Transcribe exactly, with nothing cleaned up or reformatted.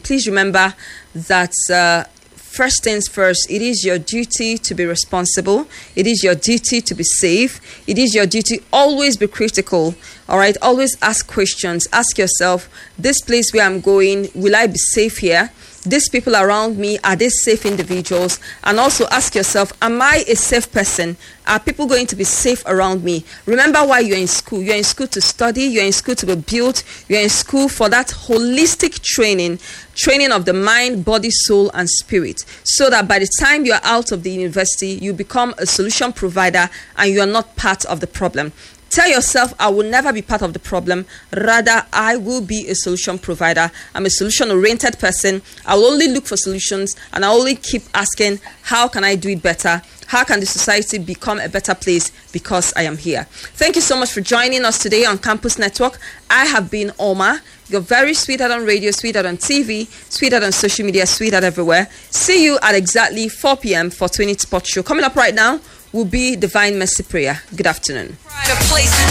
please remember that uh, first things first, it is your duty to be responsible. It is your duty to be safe. It is your duty always be critical. All right, always ask questions. Ask yourself, this place where I'm going, will I be safe here? These people around me, are they safe individuals? And also ask yourself, am I a safe person? Are people going to be safe around me? Remember why you're in school. You're in school to study. You're in school to be built. You're in school for that holistic training, training of the mind, body, soul, and spirit, so that by the time you're out of the university, you become a solution provider and you're not part of the problem. Tell yourself, I will never be part of the problem. Rather, I will be a solution provider. I'm a solution-oriented person. I will only look for solutions, and I only keep asking, how can I do it better? How can the society become a better place because I am here? Thank you so much for joining us today on Campus Network. I have been Oma. You're very sweetheart on radio, sweetheart on T V, sweetheart on social media, sweetheart everywhere. See you at exactly four p.m. for twenty Sport Show. Coming up right now will be Divine Mercy Prayer. Good afternoon.